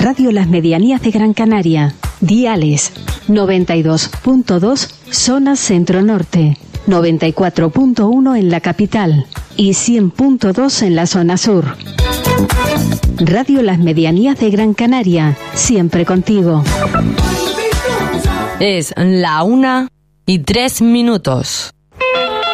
Radio Las Medianías de Gran Canaria. Diales 92.2 zona centro-norte, 94.1 en la capital y 100.2 en la zona sur. Radio Las Medianías de Gran Canaria, siempre contigo. Es la 1:03.